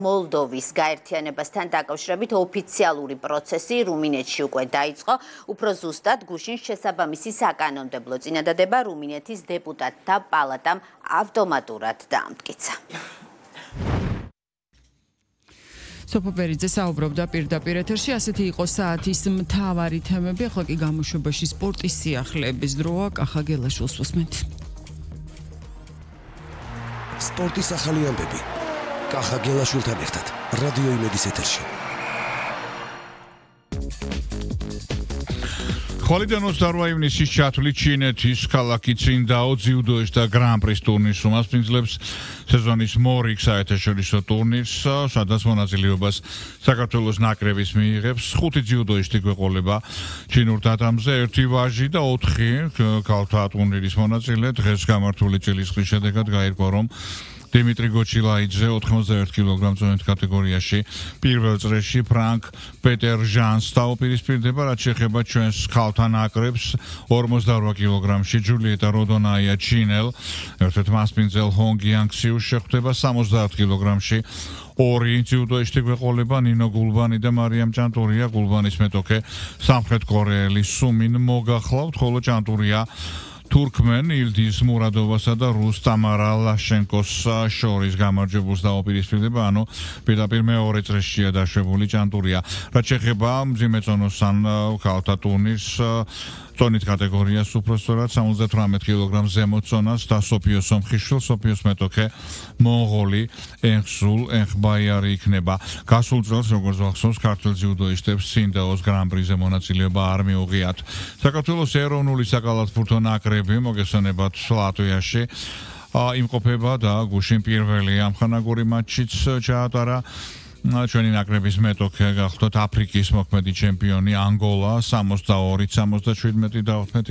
მოლდოვის გაერთიანებასთან დაკავშირებით ოფიციალური პროცესი რუმინეთში უკვე დაიწყო. უფრო ზუსტად გუშინ შესაბამისი საკანონმდებლო წინადადება რუმინეთის დეპუტატთა პალატამ ავტომატურად დაამტკიცა. სოფო ბერიძე საუბრობდა პირდაპირ ეთერში, ასეთი იყო საათის მთავარი თემები, ახლა კი გამოშვებაში სპორტის სიახლეების დროა, კახა გელაშვილს უსმენთ. სპორტის ახალი ამბები. კახა გელაშვილთან ერთად რადიო იმედის ეთერში. ხვალიდან 28 ივნისის ჩათვლით ჩინეთის ქალაქი ცინდაო ძიუდოის და გრან-პრის ტურნირს უმასპინძლებს სეზონის მორიგ საერთაშორისო ტურნირს, სადაც მონაწილეობას საქართველოს ნაკრების მიიღებს 5 ძიუდოისტი გვეყოლება ჩინურ დატამზე, 1 ვაჟი და 4 ქალთა ტურნირის მონაწილე. დღეს გამართული წილისყრის შედეგად გაირკვა, რომ დიმიტრი გოჩილაიძე 91 კილოგრამ-წონით კატეგორიაში პირველ წრეში ფრანკ პეტერ ჟანს დაუპირისპირდება, რაც შეეხება ჩვენს ქალთა ნაკრებს 48 კილოგრამში ჯულიეტა როდონაია ჩინელ ერთ-ერთ მასპინძელ ჰონგ იანგ-სიუს შეხვდება 70 კილოგრამში. 2 ძიუდოისტი გვეყოლება ნინო გულბანი და მარიამ ჭანტურია. გულბანის მეტოქე სამხრეთ კორეელი სუმინ მოგახლავთ, ხოლო ჭანტურია თურქმენ ილდის მურადოვასა და რუს თამარა ლაშენკოს შორის გამარჯვებულს დაუპირისპირდება, ანუ პირდაპირ მეორე წრეშია დაშვებული ჭანტურია. რაც შეეხება მძიმე წონოსან ქალთა ტურნირს, წონით კატეგორიას უпростоრად 78 კილოგრამ ზემოთ წონას და სოფიო სომხიშვილ, სოფიოს მეტოქე მონღოლი ენხსულ ენხბაიარი იქნება. გასულ წელს, როგორც ახსოვს, ქართველ ძიუდოისტებს ცინდაოს გრან-პრიზე მონაწილეობა არ მიუღიათ. საქართველოს ეროვნული საკალათბურთო ნაკრები მოგესალმებათ ლატვიაში იმყოფება და გუშინ პირველი ამხანაგური მატჩიც ჩაატარა. ჩვენი ნაკრების მეტოქე გახლდათ აფრიკის მოქმედი ჩემპიონი ანგოლა 62-77 დაუთმეთ